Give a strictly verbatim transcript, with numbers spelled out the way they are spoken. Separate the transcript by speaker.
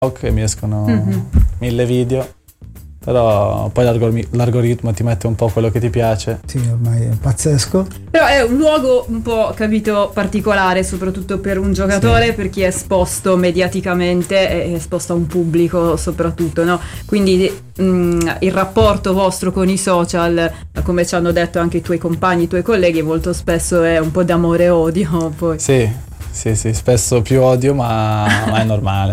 Speaker 1: e mi escono
Speaker 2: Mm-hmm.
Speaker 1: mille video, però poi l'algormi- l'algoritmo ti mette un po' quello che ti piace.
Speaker 3: Sì, ormai è pazzesco.
Speaker 2: Però è un luogo un po', capito, particolare, soprattutto per un giocatore,
Speaker 1: Sì.
Speaker 2: per chi è esposto mediaticamente, è esposto a un pubblico soprattutto, no? Quindi mh, il rapporto vostro con i social, come ci hanno detto anche i tuoi compagni, i tuoi colleghi, molto spesso è un po' d'amore e odio poi.
Speaker 1: Sì, sì, sì, spesso più odio, ma, ma è normale.